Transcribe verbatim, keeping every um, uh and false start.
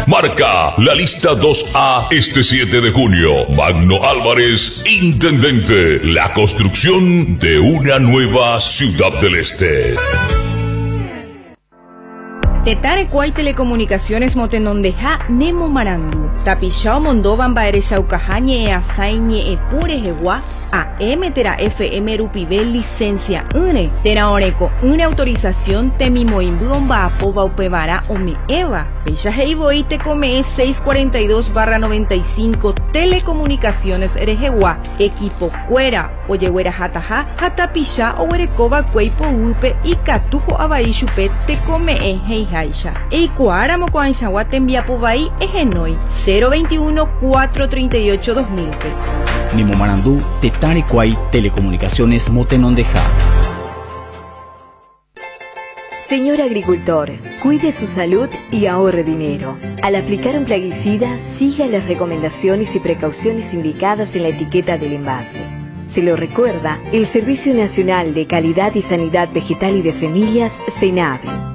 Marca la lista dos A este siete de junio. Magno Álvarez, intendente. La construcción de una nueva Ciudad del Este. Tetarecuay Telecomunicaciones Motenondeja Nemo Marandu. Tapichao Mondovan Baerechaucajañe e Asaiñe e Pure Jeguá. A M Tera F M Rupivel licencia une Tera Oreco una autorización Temimoimbuon Baapoba Upevara Ome Eva Pecha Heiboite Come seiscientos cuarenta y dos barra noventa y cinco Telecomunicaciones Erejewa Equipo Cuera Oyehuera Jataja Jatapisha Owerecoba Cueipo Upe y Catujo Abaishupe Te Come e Heijaisha Eikuara Mocoanchawa Tembiapobai Egenoi cero veintiuno cuatrocientos treinta y ocho dos mil. Nemo Marandú, Tetarecuay Telecomunicaciones Motenondeja. Señor agricultor, cuide su salud y ahorre dinero. Al aplicar un plaguicida, siga las recomendaciones y precauciones indicadas en la etiqueta del envase. Se lo recuerda el Servicio Nacional de Calidad y Sanidad Vegetal y de Semillas, SENAVE.